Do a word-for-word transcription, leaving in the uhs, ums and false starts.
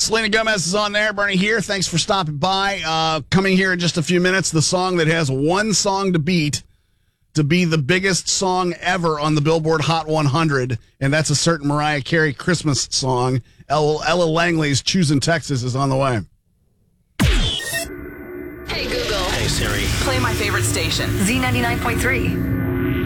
Selena Gomez is on there. Bernie here. Thanks for stopping by. Uh, coming here in just a few minutes, the song that has one song to beat to be the biggest song ever on the Billboard Hot one hundred, and that's a certain Mariah Carey Christmas song. Ella, Ella Langley's Choosing Texas is on the way. Hey, Google. Hey, Siri. Play my favorite station. Z ninety-nine point three.